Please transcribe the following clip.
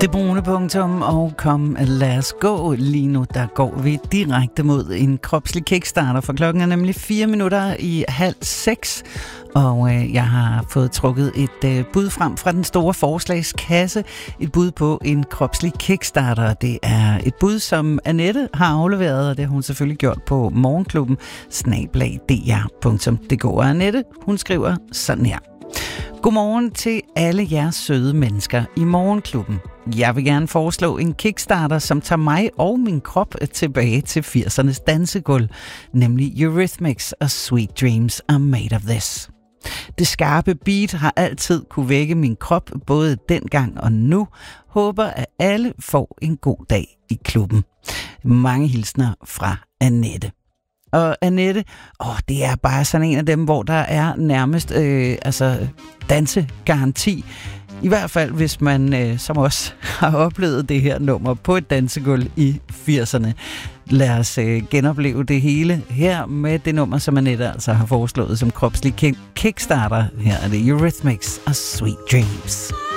Det brune punktum, og kom, lad os gå. Lige nu, der går vi direkte mod en kropslig kickstarter, for klokken er nemlig 5:55, og jeg har fået trukket et bud frem fra den store forslagskasse. Et bud på en kropslig kickstarter. Det er et bud, som Annette har afleveret, og det har hun selvfølgelig gjort på morgenklubben@dr.dk. Og Annette, hun skriver sådan her. Godmorgen til alle jer søde mennesker i Morgenklubben. Jeg vil gerne foreslå en kickstarter, som tager mig og min krop tilbage til 80'ernes dansegulv, nemlig Eurythmics og Sweet Dreams Are Made of This. Det skarpe beat har altid kunne vække min krop, både dengang og nu. Håber, at alle får en god dag i klubben. Mange hilsner fra Annette. Og Annette, det er bare sådan en af dem, hvor der er nærmest dansegaranti. I hvert fald, hvis man som os har oplevet det her nummer på et dansegulv i 80'erne. Lad os genopleve det hele her med det nummer, som Annette altså har foreslået som kropslig kickstarter. Her er det Eurythmics og Sweet Dreams.